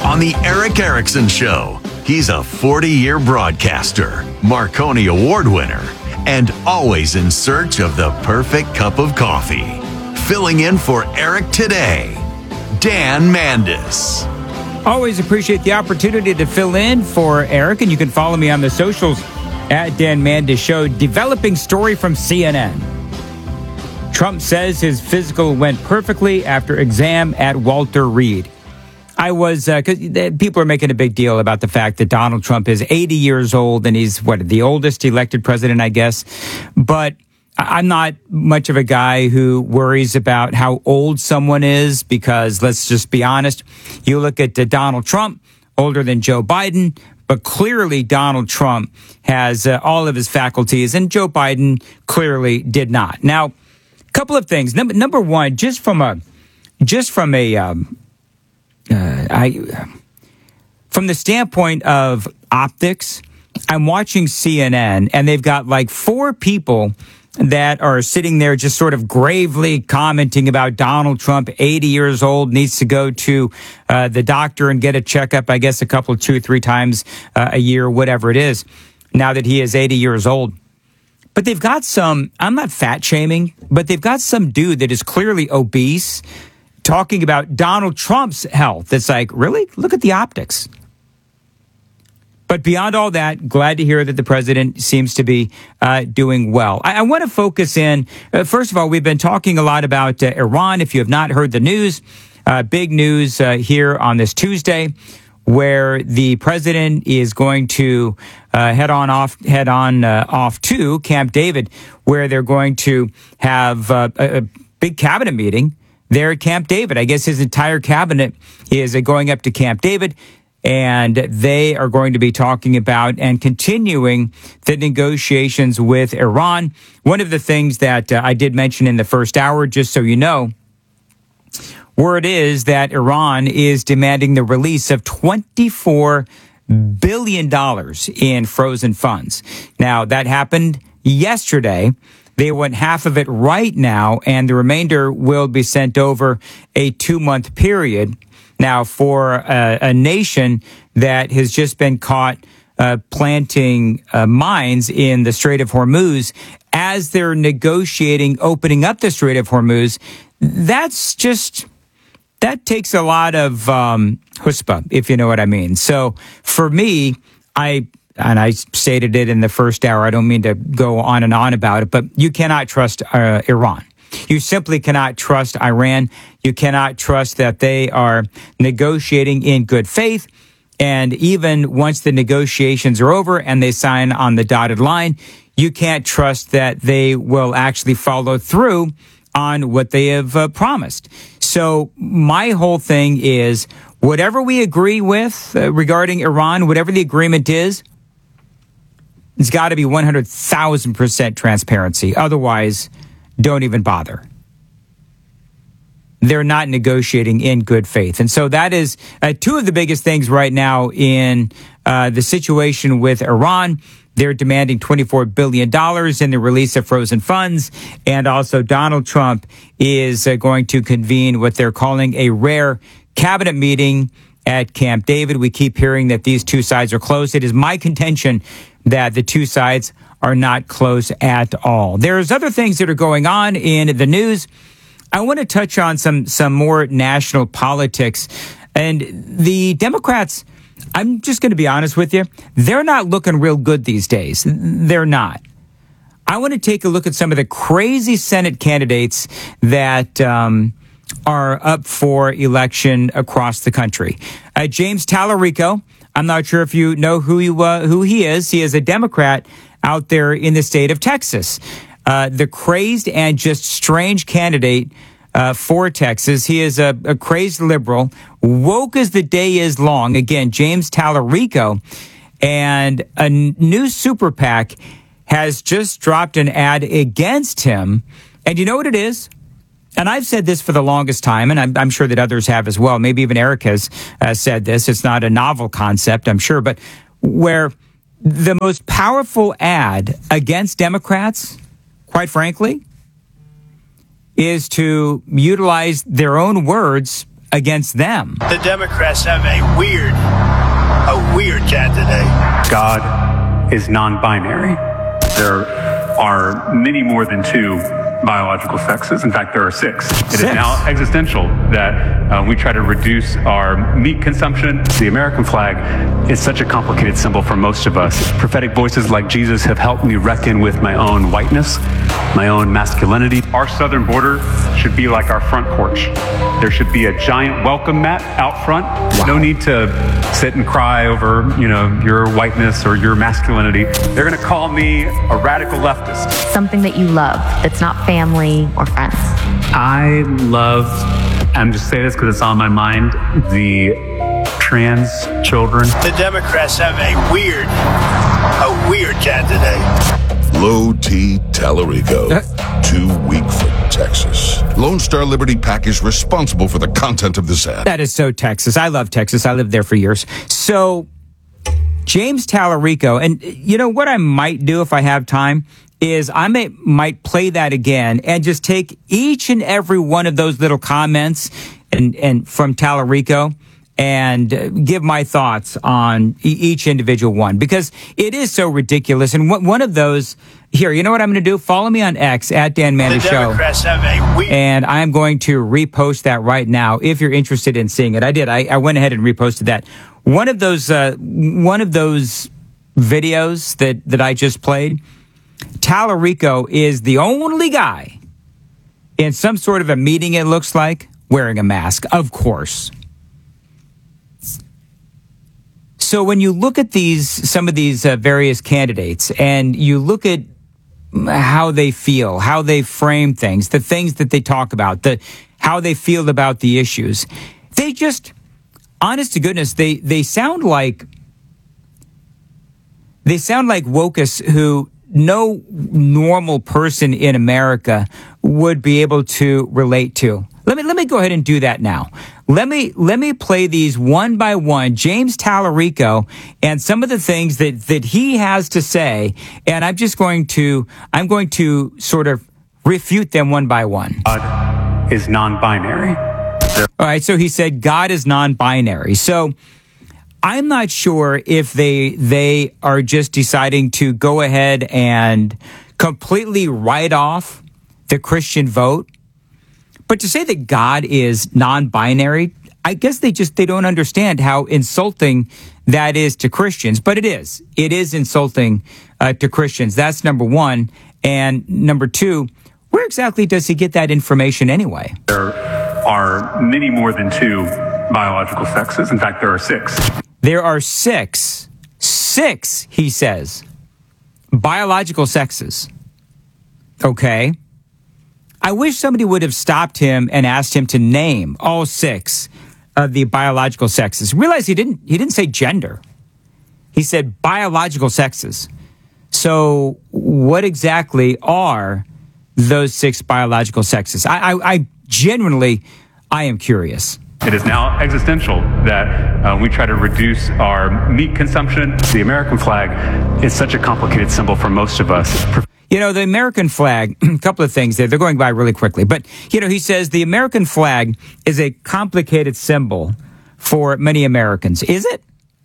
on The Eric Erickson Show. He's a 40-year broadcaster, Marconi Award winner, and always in search of the perfect cup of coffee. Filling in for Eric today, Dan Mandis. Always appreciate the opportunity to fill in for Eric, and you can follow me on the socials at Dan Mandis Show. Developing story from CNN. Trump says his physical went perfectly after exam at Walter Reed. Because people are making a big deal about the fact that Donald Trump is 80 years old and he's, the oldest elected president, I guess. But I'm not much of a guy who worries about how old someone is because, let's just be honest, you look at Donald Trump, older than Joe Biden, but clearly Donald Trump has all of his faculties, and Joe Biden clearly did not. Now, a couple of things. Number one, from the standpoint of optics, I'm watching CNN, and they've got like four people that are sitting there just sort of gravely commenting about Donald Trump, 80 years old, needs to go to the doctor and get a checkup, I guess, 2-3 times a year, whatever it is, now that he is 80 years old. But they've got I'm not fat shaming, but they've got some dude that is clearly obese talking about Donald Trump's health. It's like, really? Look at the optics. But beyond all that, glad to hear that the president seems to be doing well. I want to focus in. First of all, we've been talking a lot about Iran. If you have not heard the news, big news here on this Tuesday, where the president is going to head on off to Camp David, where they're going to have a big cabinet meeting there at Camp David. I guess his entire cabinet is going up to Camp David, and they are going to be talking about and continuing the negotiations with Iran. One of the things that I did mention in the first hour, just so you know, word is that Iran is demanding the release of $24 billion in frozen funds. Now, that happened yesterday. They want half of it right now, and the remainder will be sent over a 2-month period. Now, for a nation that has just been caught planting mines in the Strait of Hormuz, as they're negotiating opening up the Strait of Hormuz, that takes a lot of chutzpah, if you know what I mean. So for me, I stated it in the first hour. I don't mean to go on and on about it, but you cannot trust Iran. You simply cannot trust Iran. You cannot trust that they are negotiating in good faith. And even once the negotiations are over and they sign on the dotted line, you can't trust that they will actually follow through on what they have promised. So my whole thing is, whatever we agree with regarding Iran, whatever the agreement is, it's got to be 100,000% transparency. Otherwise, don't even bother. They're not negotiating in good faith. And so that is two of the biggest things right now in the situation with Iran. They're demanding $24 billion in the release of frozen funds. And also Donald Trump is going to convene what they're calling a rare cabinet meeting at Camp David. We keep hearing that these two sides are close. It is my contention that the two sides are not close at all. There's other things that are going on in the news. I want to touch on some more national politics. And the Democrats, I'm just going to be honest with you, they're not looking real good these days. They're not. I want to take a look at some of the crazy Senate candidates that are up for election across the country. James Tallarico, I'm not sure if you know who he is. He is a Democrat out there in the state of Texas. The crazed and just strange candidate for Texas. He is a crazed liberal, woke as the day is long. Again, James Tallarico. And a new super PAC has just dropped an ad against him. And you know what it is? And I've said this for the longest time, and I'm sure that others have as well. Maybe even Eric has said this. It's not a novel concept, I'm sure, but where the most powerful ad against Democrats, quite frankly, is to utilize their own words against them. The Democrats have a weird candidate. God is non-binary. There are many more than two biological sexes. In fact, there are six. It is now existential that we try to reduce our meat consumption. The American flag is such a complicated symbol for most of us. Prophetic voices like Jesus have helped me reckon with my own whiteness, my own masculinity. Our southern border should be like our front porch. There should be a giant welcome mat out front. Wow. No need to sit and cry over, your whiteness or your masculinity. They're going to call me a radical leftist. Something that you love that's not family or friends. I love, I'm just saying this because it's on my mind, the trans children. The Democrats have a weird candidate. Low T Tallarico. Too weak for Texas. Lone Star Liberty PAC is responsible for the content of this ad. That is so Texas. I love Texas. I lived there for years. So, James Tallarico, and what I might do if I have time is I might play that again and just take each and every one of those little comments and from Tallarico and give my thoughts on each individual one, because it is so ridiculous. And one of those here, you know what I'm going to do? Follow me on X at Dan Manning Show. And I'm going to repost that right now if you're interested in seeing it. I did. I went ahead and reposted that. One of those videos that I just played, Tallarico is the only guy in some sort of a meeting, it looks like, wearing a mask, of course. So when you look at some of these various candidates and you look at how they feel, how they frame things, the things that they talk about, how they feel about the issues, they just, honest to goodness, they sound like wokists who no normal person in America would be able to relate to. Let me go ahead and do that now. Let me play these one by one. James Tallarico and some of the things that he has to say, and I'm going to sort of refute them one by one. God is non-binary. All right, so he said God is non-binary. So I'm not sure if they are just deciding to go ahead and completely write off the Christian vote. But to say that God is non-binary, I guess they don't understand how insulting that is to Christians. But it is insulting to Christians. That's number one. And number two, where exactly does he get that information anyway? There are many more than two biological sexes. In fact, there are six. There are six, he says, biological sexes. Okay. I wish somebody would have stopped him and asked him to name all six of the biological sexes. Realize he didn't say gender. He said biological sexes. So what exactly are those six biological sexes? I genuinely am curious. It is now existential that we try to reduce our meat consumption. The American flag is such a complicated symbol for most of us. The American flag, a couple of things there. They're going by really quickly. But, he says the American flag is a complicated symbol for many Americans. Is it?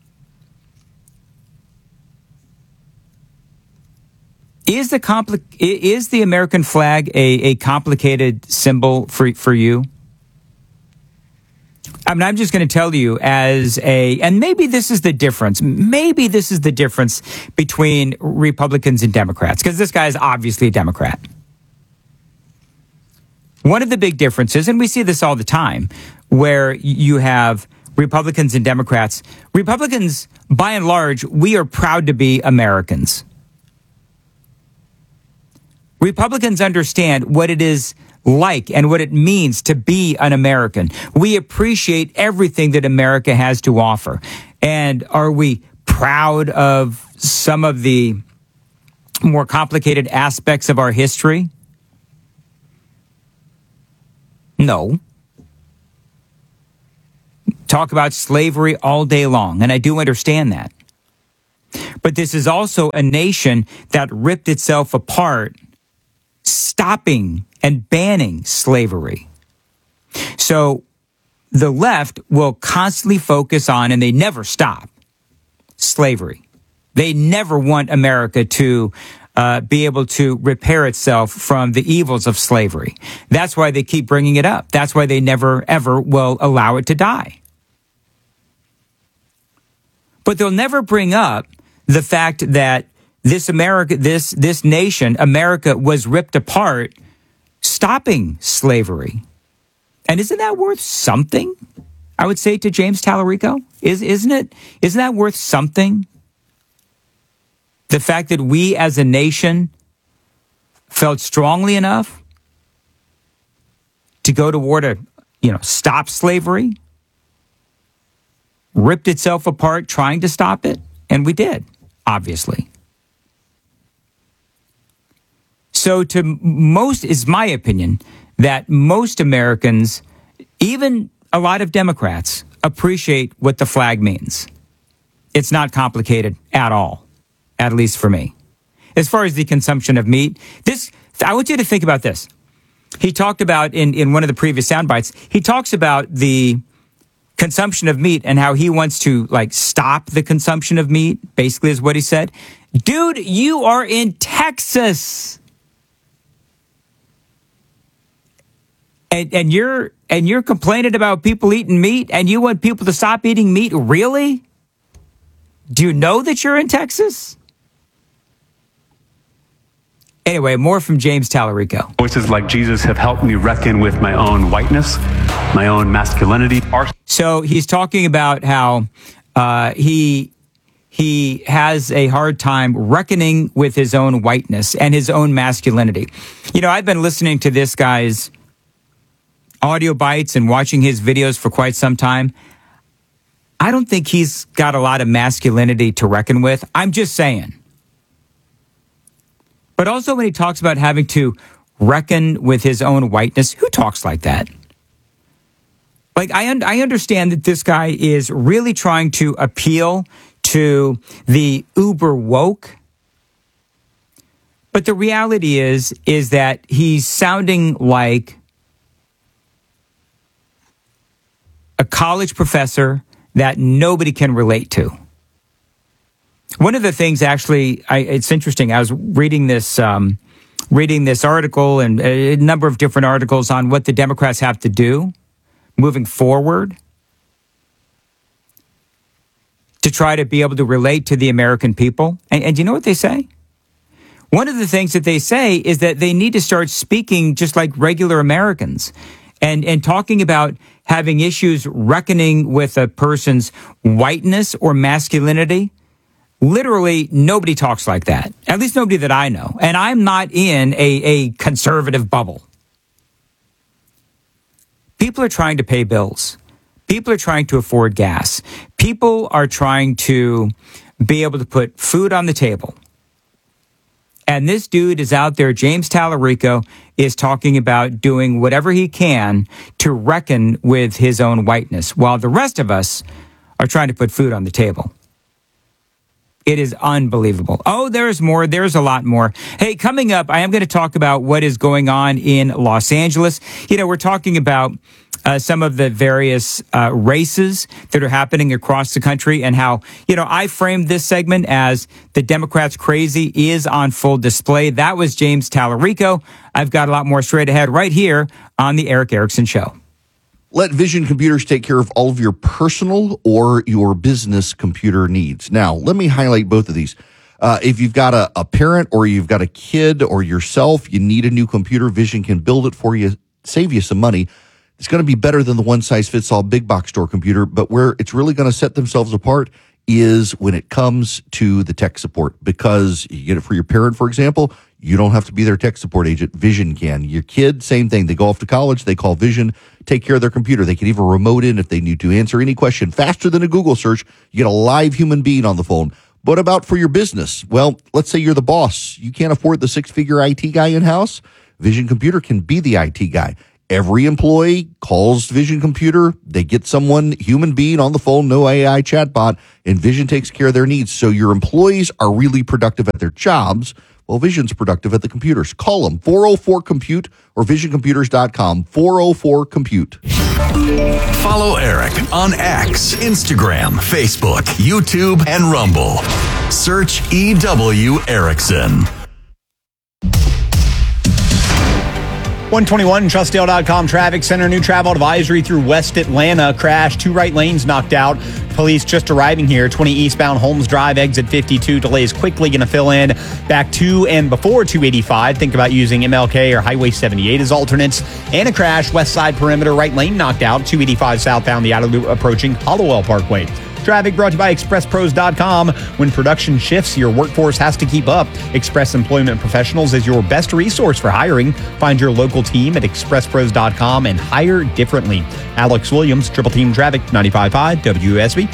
Is the American flag a complicated symbol for you? I mean, I'm just going to tell you and maybe this is the difference. Maybe this is the difference between Republicans and Democrats, because this guy is obviously a Democrat. One of the big differences, and we see this all the time, where you have Republicans and Democrats. Republicans, by and large, we are proud to be Americans. Republicans understand what it is like and what it means to be an American. We appreciate everything that America has to offer. And are we proud of some of the more complicated aspects of our history? No. Talk about slavery all day long, and I do understand that. But this is also a nation that ripped itself apart, stopping and banning slavery. So the left will constantly focus on, and they never stop, slavery. They never want America to be able to repair itself from the evils of slavery. That's why they keep bringing it up. That's why they never, ever will allow it to die. But they'll never bring up the fact that this nation, America, was ripped apart stopping slavery. And isn't that worth something? I would say to James Tallarico, isn't that worth something? The fact that we as a nation felt strongly enough to go to war to, stop slavery, ripped itself apart trying to stop it, and we did, obviously. So is my opinion that most Americans, even a lot of Democrats, appreciate what the flag means. It's not complicated at all, at least for me. As far as the consumption of meat, I want you to think about this. He talked about, in one of the previous sound bites, he talks about the consumption of meat and how he wants to, stop the consumption of meat, basically is what he said. Dude, you are in Texas. And you're complaining about people eating meat, and you want people to stop eating meat? Really? Do you know that you're in Texas? Anyway, more from James Tallarico. Voices like Jesus have helped me reckon with my own whiteness, my own masculinity. So he's talking about how he has a hard time reckoning with his own whiteness and his own masculinity. I've been listening to this guy's audio bites and watching his videos for quite some time. I don't think he's got a lot of masculinity to reckon with. I'm just saying. But also when he talks about having to reckon with his own whiteness, who talks like that? I understand that this guy is really trying to appeal to the uber woke. But the reality is that he's sounding like a college professor that nobody can relate to. One of the things, actually, it's interesting. I was reading this article and a number of different articles on what the Democrats have to do moving forward to try to be able to relate to the American people. And you know what they say? One of the things that they say is that they need to start speaking just like regular Americans and talking about having issues reckoning with a person's whiteness or masculinity. Literally, nobody talks like that. At least nobody that I know. And I'm not in a conservative bubble. People are trying to pay bills. People are trying to afford gas. People are trying to be able to put food on the table. And this dude is out there, James Tallarico, is talking about doing whatever he can to reckon with his own whiteness, while the rest of us are trying to put food on the table. It is unbelievable. Oh, there's more. There's a lot more. Hey, coming up, I am going to talk about what is going on in Los Angeles. We're talking about some of the various races that are happening across the country and how, I framed this segment as the Democrats' crazy is on full display. That was James Tallarico. I've got a lot more straight ahead right here on the Erick Erickson Show. Let Vision Computers take care of all of your personal or your business computer needs. Now, let me highlight both of these. If you've got a parent or you've got a kid or yourself, you need a new computer, Vision can build it for you, save you some money. It's going to be better than the one-size-fits-all big box store computer, but where it's really going to set themselves apart is when it comes to the tech support. Because you get it for your parent, for example, you don't have to be their tech support agent. Vision can. Your kid, same thing. They go off to college, they call Vision, take care of their computer. They can even remote in if they need to answer any question faster than a Google search. You get a live human being on the phone. What about for your business? Well, let's say you're the boss. You can't afford the six-figure IT guy in-house. Vision Computer can be the IT guy. Every employee calls Vision Computer. They get someone, human being on the phone, no AI chatbot, and Vision takes care of their needs. So your employees are really productive at their jobs Well, Vision's productive at the computers. Call them, 404-COMPUTE or visioncomputers.com, 404-COMPUTE. Follow Eric on X, Instagram, Facebook, YouTube, and Rumble. Search EW Erickson. 121 Trustdale.com traffic center. New travel advisory through West Atlanta. Crash. 2 right lanes knocked out. Police just arriving here. 20 eastbound Holmes Drive, exit 52. Delays quickly going to fill in back to and before 285. Think about using MLK or Highway 78 as alternates. And a crash. West side perimeter. Right lane knocked out. 285 southbound the outer loop approaching Hollowell Parkway. Traffic brought to you by ExpressPros.com. When production shifts, your workforce has to keep up. Express Employment Professionals is your best resource for hiring. Find your local team at ExpressPros.com and hire differently. Alex Williams, Triple Team Traffic, 95.5 WSB.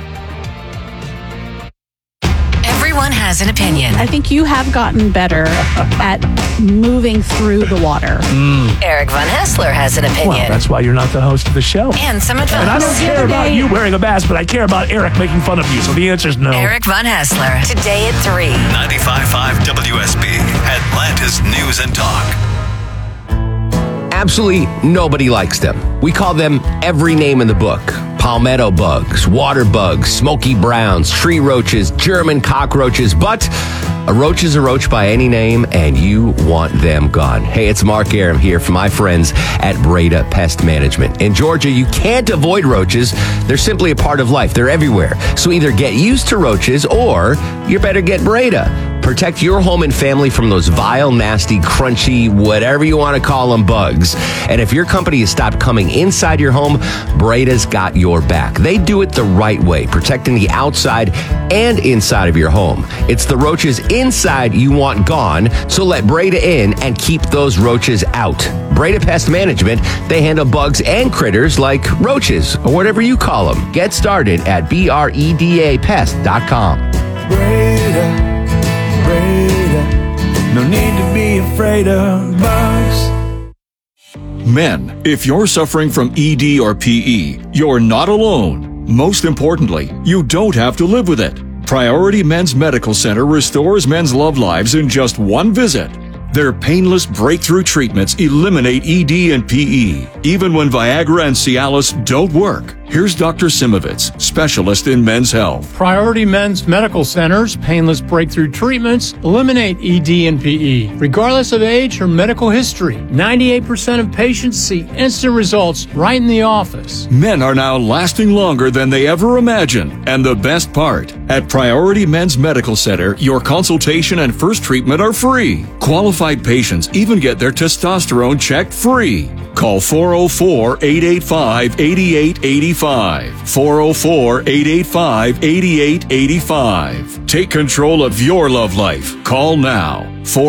Everyone has an opinion. I think you have gotten better at moving through the water. Eric Von Hessler has an opinion. Well, that's why you're not the host of the show. And some advice. And I don't care about you wearing a mask, but I care about Eric making fun of you. So the answer is no. Eric Von Hessler, today at 3. 95.5 WSB, Atlanta's News and Talk. Absolutely nobody likes them. We call them every name in the book. Palmetto bugs, water bugs, smoky browns, tree roaches, German cockroaches, but a roach is a roach by any name, and you want them gone. Hey, it's Mark Aram here from my friends at Breda Pest Management. In Georgia, you can't avoid roaches. They're simply a part of life. They're everywhere. So either get used to roaches or you better get Breda. Protect your home and family from those vile, nasty, crunchy, whatever you want to call them, bugs. And if your company has stopped coming inside your home, Breda's got your back. They do it the right way, protecting the outside and inside of your home. It's the roaches inside you want gone, so let Breda in and keep those roaches out. Breda Pest Management, they handle bugs and critters like roaches or whatever you call them. Get started at BREDAPest.com. Breda. No need to be afraid of bugs. Men, if you're suffering from ED or PE, you're not alone. Most importantly, you don't have to live with it. Priority Men's Medical Center restores men's love lives in just one visit. Their painless breakthrough treatments eliminate ED and PE, even when Viagra and Cialis don't work. Here's Dr. Simovitz, specialist in men's health. Priority Men's Medical Center's painless breakthrough treatments eliminate ED and PE, regardless of age or medical history. 98% of patients see instant results right in the office. Men are now lasting longer than they ever imagined. And the best part, at Priority Men's Medical Center, your consultation and first treatment are free. Qualified patients even get their testosterone checked free. Call 404-885-8885. 404-885-8885. Take control of your love life. Call now.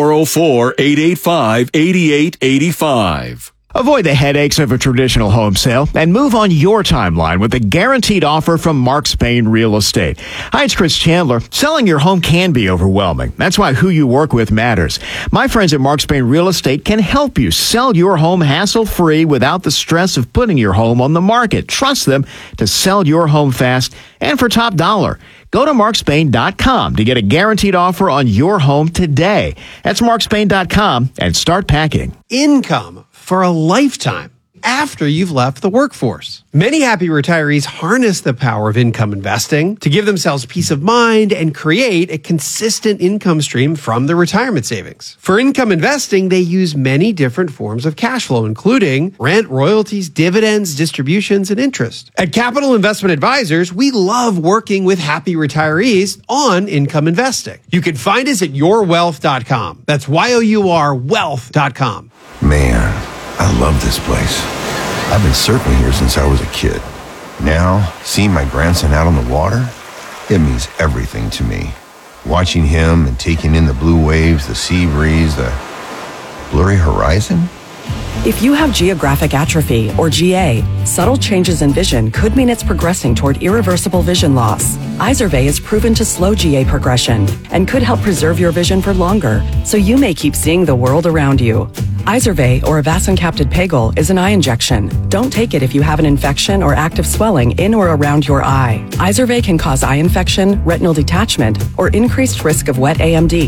404-885-8885. Avoid the headaches of a traditional home sale and move on your timeline with a guaranteed offer from Mark Spain Real Estate. Hi, it's Chris Chandler. Selling your home can be overwhelming. That's why who you work with matters. My friends at Mark Spain Real Estate can help you sell your home hassle-free without the stress of putting your home on the market. Trust them to sell your home fast and for top dollar. Go to markspain.com to get a guaranteed offer on your home today. That's markspain.com and start packing. Income for a lifetime after you've left the workforce. Many happy retirees harness the power of income investing to give themselves peace of mind and create a consistent income stream from their retirement savings. For income investing, they use many different forms of cash flow, including rent, royalties, dividends, distributions, and interest. At Capital Investment Advisors, we love working with happy retirees on income investing. You can find us at yourwealth.com. That's YOUR wealth.com. Man, I love this place. I've been surfing here since I was a kid. Now, seeing my grandson out on the water, it means everything to me. Watching him and taking in the blue waves, the sea breeze, the blurry horizon. If you have geographic atrophy, or GA, subtle changes in vision could mean it's progressing toward irreversible vision loss. Izervay is proven to slow GA progression and could help preserve your vision for longer, so you may keep seeing the world around you. Izervay, or avacincaptad pegol, is an eye injection. Don't take it if you have an infection or active swelling in or around your eye. Izervay can cause eye infection, retinal detachment, or increased risk of wet AMD.